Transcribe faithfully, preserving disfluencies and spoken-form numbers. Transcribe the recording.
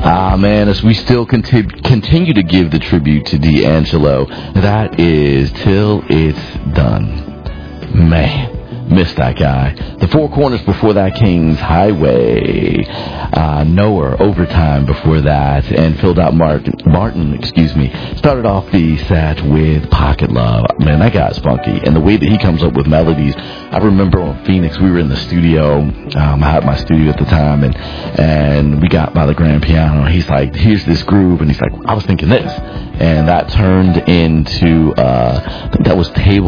Ah, man, as we still conti- continue to give the tribute to D'Angelo, that is Till It's Done. Man, missed that guy. The Four Corners before that, King's Highway. Uh, Knower, Overtime before that, and Phil Dot Martin, Martin, excuse me, started off the set with Pocket Love. Man, that guy's funky, and the way that he comes up with melodies. I remember on Phoenix, we were in the studio. Um, I had my studio at the time, and and we got by the grand piano. And he's like, "Here's this groove," and he's like, "I was thinking this," and that turned into uh, I think that was Table